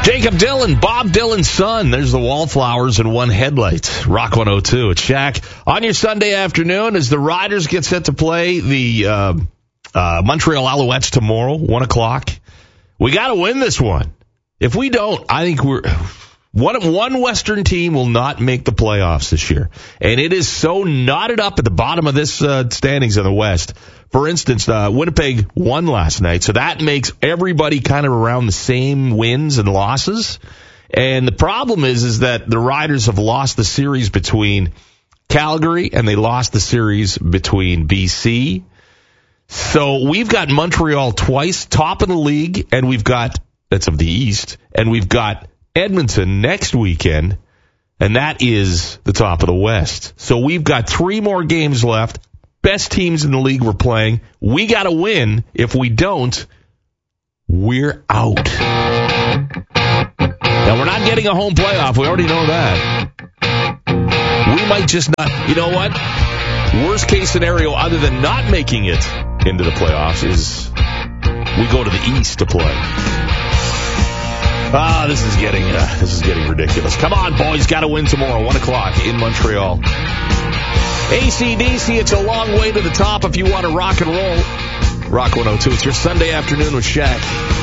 Jacob Dylan, Bob Dylan's son. There's the Wallflowers and one headlight. Rock 102 at Shaq. On your Sunday afternoon, as the Riders get set to play the Montreal Alouettes tomorrow, 1 o'clock. We got to win this one. If we don't, I think one Western team will not make the playoffs this year. And it is so knotted up at the bottom of this standings in the West. For instance, Winnipeg won last night, so that makes everybody kind of around the same wins and losses. And the problem is that the Riders have lost the series between Calgary and they lost the series between BC. So we've got Montreal twice, top of the league, and that's of the East, and we've got Edmonton next weekend, and that is the top of the West. So we've got 3 more games left. Best teams in the league we're playing. We got to win. If we don't, we're out. Now, we're not getting a home playoff. We already know that. We might just not. You know what? Worst case scenario, other than not making it into the playoffs, is we go to the East to play. This is getting ridiculous. Come on, boys. Got to win tomorrow, 1 o'clock in Montreal. AC/DC, it's a long way to the top if you want to rock and roll. Rock 102, it's your Sunday afternoon with Shaq.